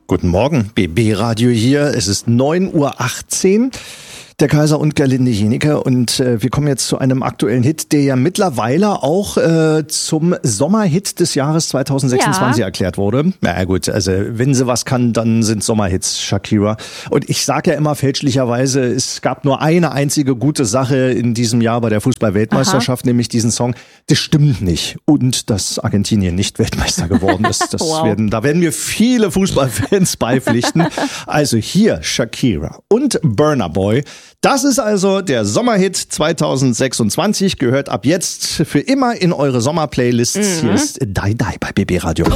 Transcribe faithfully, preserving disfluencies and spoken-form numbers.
Guten Morgen, B B Radio hier. Es ist neun Uhr achtzehn. Der Kaiser und Gerlinde Jenike und äh, wir kommen jetzt zu einem aktuellen Hit, der ja mittlerweile auch äh, zum Sommerhit des Jahres zwanzig sechsundzwanzig ja. erklärt wurde. Na gut, also wenn sie was kann, dann sind Sommerhits, Shakira. Und ich sage ja immer fälschlicherweise, es gab nur eine einzige gute Sache in diesem Jahr bei der Fußball-Weltmeisterschaft, nämlich diesen Song. Das stimmt nicht. Und dass Argentinien nicht Weltmeister geworden ist, das wow. werden, da werden mir viele Fußballfans beipflichten. Also hier Shakira und Burna Boy. Das ist also der Sommerhit zwanzig sechsundzwanzig, gehört ab jetzt für immer in eure Sommerplaylists. Mhm. Hier ist Die Die bei B B Radio.